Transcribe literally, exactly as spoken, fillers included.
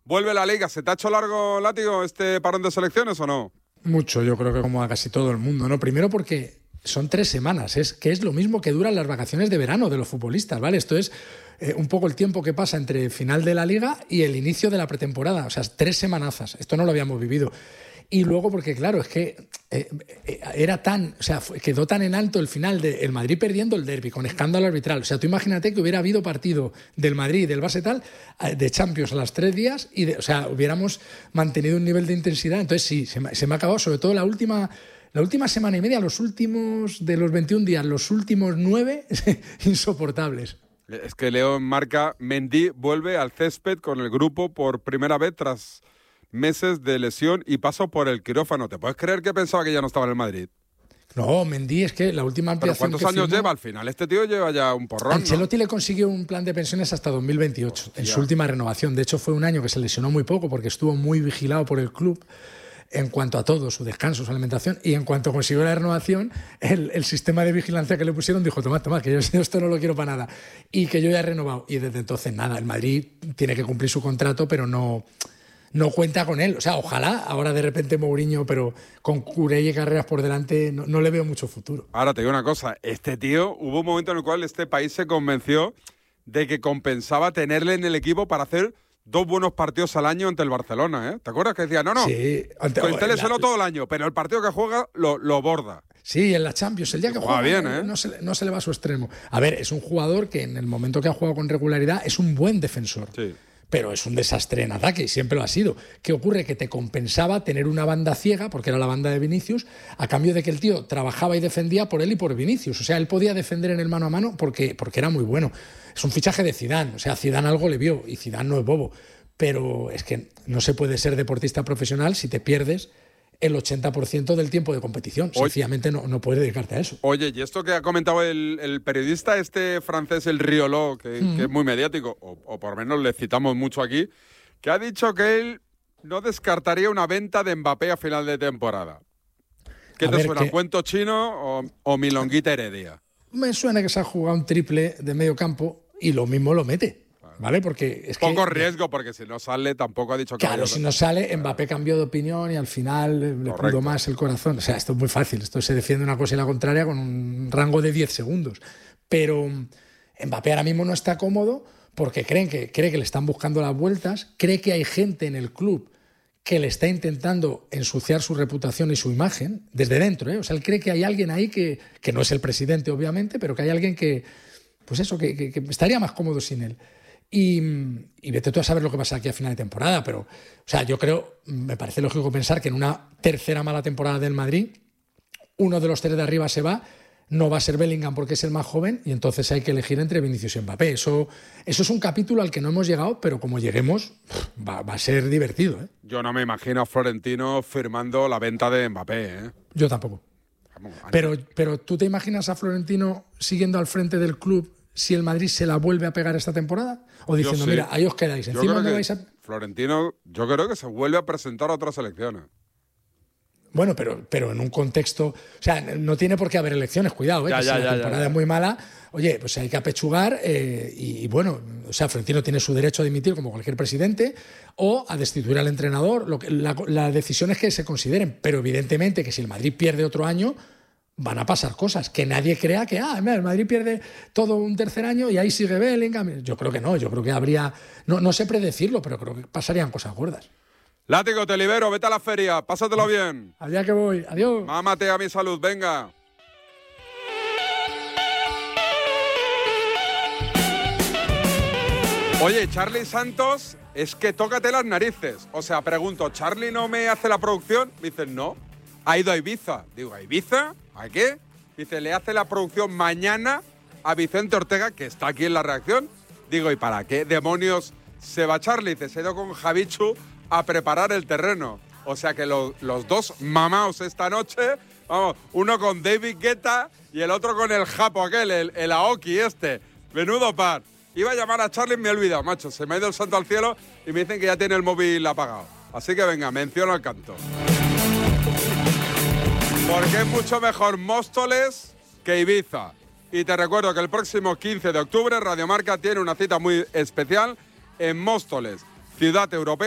Vuelve la Liga. ¿Se te ha hecho largo, Látigo, este parón de selecciones o no? Mucho, yo creo que como a casi todo el mundo, ¿no? Primero porque son tres semanas, es que es lo mismo que duran las vacaciones de verano de los futbolistas, ¿vale? Esto es eh, un poco el tiempo que pasa entre el final de la Liga y el inicio de la pretemporada, o sea, tres semanazas. Esto no lo habíamos vivido. Y luego porque, claro, es que eh, eh, era tan, o sea, fue, quedó tan en alto el final del Madrid perdiendo el derbi con escándalo arbitral. O sea, tú imagínate que hubiera habido partido del Madrid y del Barça tal de Champions a las tres días y, de, o sea, hubiéramos mantenido un nivel de intensidad. Entonces sí, se me, se me ha acabado, sobre todo la última, la última semana y media, los últimos, de los veintiún días, los últimos nueve, insoportables. Es que leo en Marca, Mendy vuelve al césped con el grupo por primera vez tras meses de lesión y paso por el quirófano. ¿Te puedes creer que pensaba que ya no estaba en el Madrid? No, Mendy es que la última ampliación. ¿Pero cuántos años firmó, lleva al final? Este tío lleva ya un porrón, Ancelotti ¿no? le consiguió un plan de pensiones hasta dos mil veintiocho, Hostia. En su última renovación. De hecho, fue un año que se lesionó muy poco porque estuvo muy vigilado por el club en cuanto a todo, su descanso, su alimentación, y en cuanto consiguió la renovación, el, el sistema de vigilancia que le pusieron dijo, tomad, tomad, que yo esto no lo quiero para nada, y que yo ya he renovado. Y desde entonces, nada, el Madrid tiene que cumplir su contrato, pero no... no cuenta con él. O sea, ojalá ahora de repente Mourinho, pero con Curé y Carreras por delante, no, no le veo mucho futuro. Ahora te digo una cosa, este tío, hubo un momento en el cual este país se convenció de que compensaba tenerle en el equipo para hacer dos buenos partidos al año ante el Barcelona, ¿eh? ¿Te acuerdas que decía, no, no, sí, ante, con Tele solo todo el año, pero el partido que juega lo, lo borda? Sí, en la Champions, el día que juega, bien, ¿eh? no, se, no se le va a su extremo. A ver, es un jugador que en el momento que ha jugado con regularidad es un buen defensor. Sí. Pero es un desastre en ataque y siempre lo ha sido. ¿Qué ocurre? Que te compensaba tener una banda ciega, porque era la banda de Vinicius, a cambio de que el tío trabajaba y defendía por él y por Vinicius. O sea, él podía defender en el mano a mano porque, porque era muy bueno. Es un fichaje de Zidane. O sea, Zidane algo le vio y Zidane no es bobo. Pero es que no se puede ser deportista profesional si te pierdes el ochenta por ciento del tiempo de competición. Oye, sencillamente no, no puedes dedicarte a eso. Oye, y esto que ha comentado el, el periodista este francés, el Rioló, que, mm. que es muy mediático, o, o por lo menos le citamos mucho aquí, que ha dicho que él no descartaría una venta de Mbappé a final de temporada. ¿Qué a te ver, suena? Que... ¿Cuento chino o, o milonguita Heredia? Me suena que se ha jugado un triple de medio campo y lo mismo lo mete. ¿Vale? Porque es Poco que, riesgo, porque si no sale, tampoco ha dicho que... Claro, si no sale, Mbappé cambió de opinión y al final le pudo más el corazón. O sea, esto es muy fácil. Esto se defiende una cosa y la contraria con un rango de diez segundos. Pero Mbappé ahora mismo no está cómodo porque creen que, cree que le están buscando las vueltas, cree que hay gente en el club que le está intentando ensuciar su reputación y su imagen desde dentro, ¿eh? O sea, él cree que hay alguien ahí que, que no es el presidente, obviamente, pero que hay alguien que, pues eso, que, que, que estaría más cómodo sin él. Y, y vete tú a saber lo que pasa aquí a final de temporada, pero, o sea, yo creo, me parece lógico pensar que en una tercera mala temporada del Madrid, uno de los tres de arriba se va, no va a ser Bellingham porque es el más joven y entonces hay que elegir entre Vinicius y Mbappé. Eso, eso es un capítulo al que no hemos llegado, pero como lleguemos, va, va a ser divertido, ¿eh? Yo no me imagino a Florentino firmando la venta de Mbappé, ¿eh? Yo tampoco. Vamos, pero, pero ¿tú te imaginas a Florentino siguiendo al frente del club si el Madrid se la vuelve a pegar esta temporada? O diciendo, sí. Mira, ahí os quedáis. Encima no vais a... Florentino, yo creo que se vuelve a presentar a otras elecciones. Bueno, pero, pero en un contexto... O sea, no tiene por qué haber elecciones, cuidado, ¿eh? Ya, que ya, si la ya, temporada ya, ya. es muy mala, oye, pues hay que apechugar eh, y, y bueno, o sea, Florentino tiene su derecho a dimitir como cualquier presidente o a destituir al entrenador. Lo que, la, la decisión es que se consideren, pero evidentemente que si el Madrid pierde otro año, van a pasar cosas. Que nadie crea que ah, el Madrid pierde todo un tercer año y ahí sigue Bellingham. Yo creo que no, yo creo que habría... No, no sé predecirlo, pero creo que pasarían cosas gordas. Látigo, te libero, vete a la feria, pásatelo bien. Allá que voy, adiós. Mámate a mi salud, venga. Oye, Charlie Santos, es que tócate las narices. O sea, pregunto, ¿Charlie no me hace la producción? Me dicen, no, ha ido a Ibiza. Digo, ¿a Ibiza? ¿A qué? Dice, le hace la producción mañana a Vicente Ortega, que está aquí en la redacción. Digo, ¿y para qué demonios se va Charlie? Dice, se ha ido con Javichu a preparar el terreno. O sea que lo, los dos mamaos esta noche, vamos, uno con David Guetta y el otro con el japo aquel, el, el Aoki este. Menudo par. Iba a llamar a Charlie y me he olvidado, macho. Se me ha ido el santo al cielo y me dicen que ya tiene el móvil apagado. Así que venga, menciono al canto. Porque es mucho mejor Móstoles que Ibiza. Y te recuerdo que el próximo quince de octubre Radio Marca tiene una cita muy especial en Móstoles, ciudad europea.